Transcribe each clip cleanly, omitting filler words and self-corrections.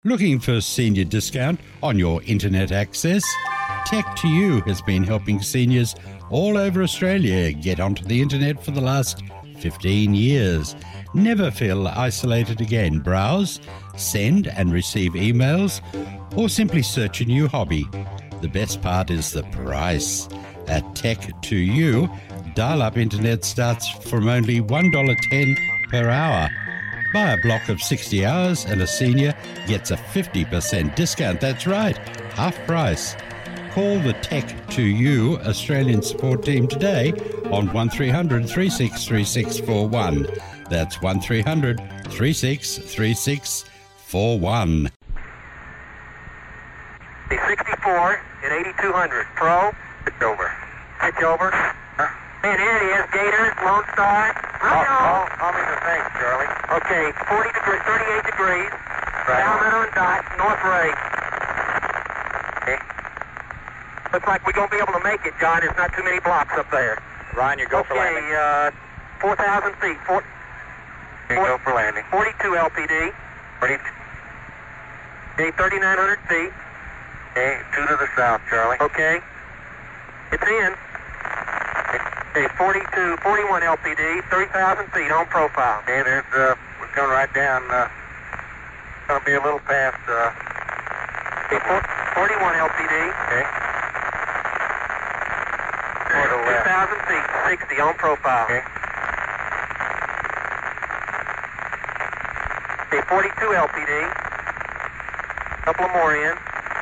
Looking for senior discount on your internet access? Tech2U has been helping seniors all over Australia get onto the internet for the last 15 years. Never feel isolated again. Browse, send and receive emails, or simply search a new hobby. The best part is the price. At Tech2U, dial-up internet starts from only $1.10 per hour. Buy a block of 60 hours and a senior gets a 50% discount. That's right, half price. Call the Tech2U Australian support team today on 1300 363641. That's 1300 363641. 64 and 8200. Pro. Pitch over. Pitch over. And here it is, Gators, Lone Star. Call me the thing, Charlie. Okay, 38 degrees. Right. Palmetto and Dot, North Ray. Okay. Looks like we're going to be able to make it, John. There's not too many blocks up there. Ryan, you go for landing. Okay, 4,000 feet. You go for landing. 42 LPD. 42. Okay, 3,900 feet. Okay, 2 to the south, Charlie. Okay. It's in. Okay, 41 LPD, 3,000 feet on profile. Okay, there's, we're coming right down, going to be a little past, okay, 41 LPD. Okay. For the left. 2,000 feet, 60 on profile. Okay. Okay, 42 LPD. Couple more in.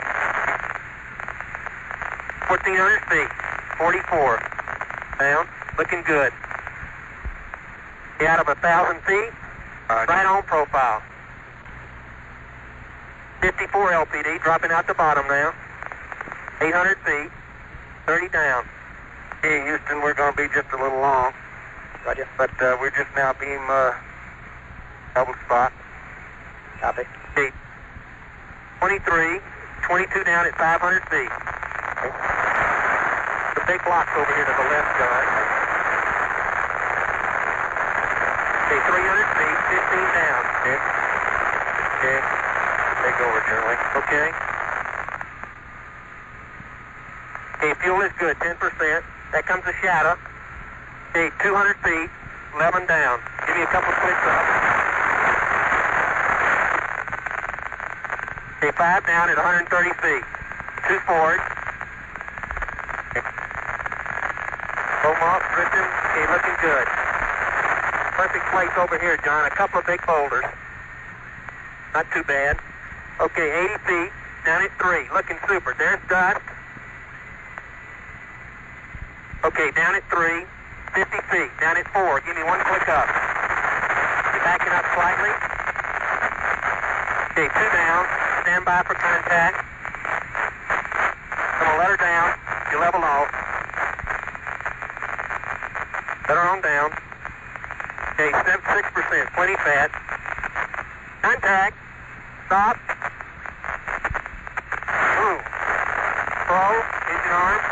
1,400 feet, 44. Down, looking good. Out of 1,000 feet, right on profile. 54 LPD, dropping out the bottom now. 800 feet, 30 down. Hey, Houston, we're going to be just a little long. Roger. But we're just now beam double spot. Copy. Okay. 23, 22 down at 500 feet. Okay. The big blocks over here to the left, John. Okay, 300 feet, 15 down. Okay. Okay. Take over, Charlie. Okay. Okay, fuel is good, 10%. That comes the shadow. Okay, 200 feet, 11 down. Give me a couple clicks up. Okay, 5 down at 130 feet. 2 forward. Home off, drifting. Okay, looking good. Perfect place over here, John. A couple of big boulders. Not too bad. Okay, 80 feet, down at 3. Looking super. There's Dust. Okay, down at 3. 50 feet, down at 4. Give me one click up. You're backing up slightly. Okay, 2 down. Stand by for contact. I'm going to let her down. You level off. Let her on down. Okay, 6%, plenty fat. Contact. Stop. Boom. Pro, engine arm.